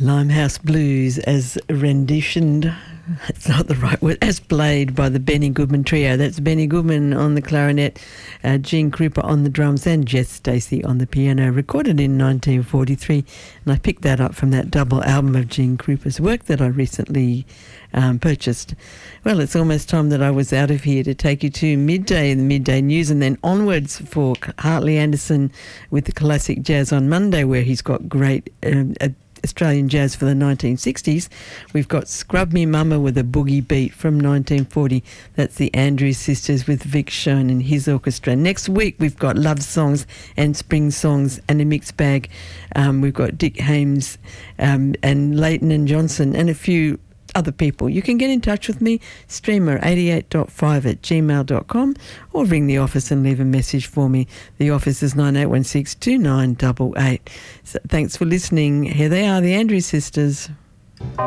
Limehouse Blues as renditioned, it's not the right word, as played by the Benny Goodman Trio. That's Benny Goodman on the clarinet, Gene Krupa on the drums, and Jess Stacey on the piano, recorded in 1943. And I picked that up from that double album of Gene Krupa's work that I recently purchased. Well, it's almost time that I was out of here to take you to midday in the midday news, and then onwards for Hartley Anderson with the classic jazz on Monday, where he's got great Australian jazz for the 1960s. We've got Scrub Me Mama with a boogie beat from 1940. That's the Andrews Sisters with Vic Schoen and his orchestra. Next week we've got love songs and spring songs and a mixed bag. We've got Dick Hames and Leighton and Johnson and a few other people. You can get in touch with me, streamer88.5@gmail.com, or ring the office and leave a message for me. The office is 9816 2988. So thanks for listening. Here they are, the Andrews Sisters.